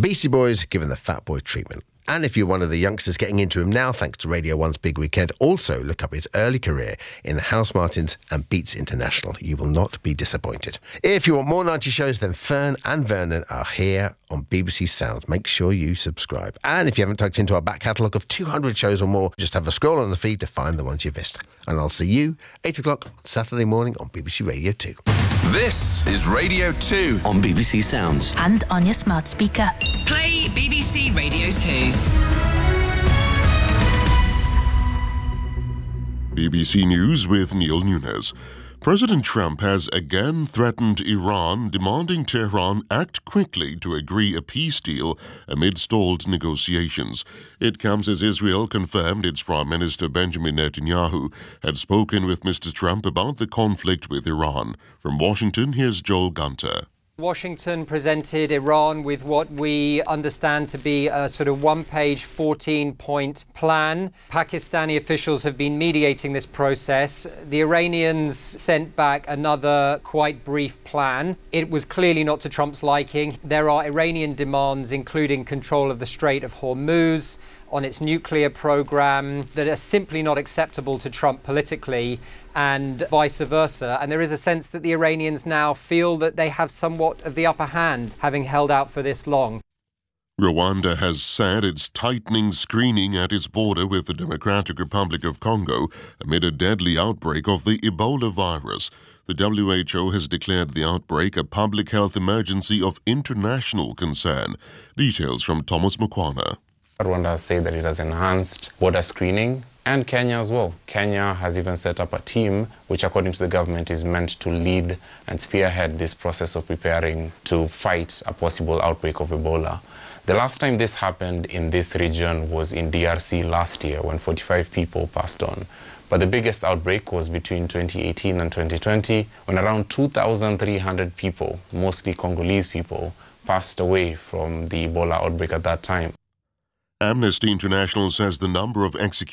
Beastie Boys giving the Fat Boy treatment. And if you're one of the youngsters getting into him now, thanks to Radio 1's Big Weekend, also look up his early career in the House Martins and Beats International. You will not be disappointed. If you want more 90 shows, then Fern and Vernon are here on BBC Sounds. Make sure you subscribe. And if you haven't tucked into our back catalogue of 200 shows or more, just have a scroll on the feed to find the ones you've missed. And I'll see you 8 o'clock Saturday morning on BBC Radio 2. This is Radio 2 on BBC Sounds. And on your smart speaker. Play BBC Radio 2. BBC News with Neil Nunes. President Trump has again threatened Iran, demanding Tehran act quickly to agree a peace deal amid stalled negotiations. It comes as Israel confirmed its Prime Minister Benjamin Netanyahu had spoken with Mr. Trump about the conflict with Iran. From Washington, here's Joel Gunter. Washington presented Iran with what we understand to be a sort of one-page, 14-point plan. Pakistani officials have been mediating this process. The Iranians sent back another quite brief plan. It was clearly not to Trump's liking. There are Iranian demands, including control of the Strait of Hormuz, on its nuclear program, that are simply not acceptable to Trump politically, and vice versa. And there is a sense that the Iranians now feel that they have somewhat of the upper hand, having held out for this long. Rwanda has said it's tightening screening at its border with the Democratic Republic of Congo amid a deadly outbreak of the Ebola virus. The WHO has declared the outbreak a public health emergency of international concern. Details from Thomas Mukwana. Rwanda has said that it has enhanced border screening, and Kenya as well. Kenya has even set up a team which, according to the government, is meant to lead and spearhead this process of preparing to fight a possible outbreak of Ebola. The last time this happened in this region was in DRC last year, when 45 people passed on. But the biggest outbreak was between 2018 and 2020, when around 2,300 people, mostly Congolese people, passed away from the Ebola outbreak at that time. Amnesty International says the number of executions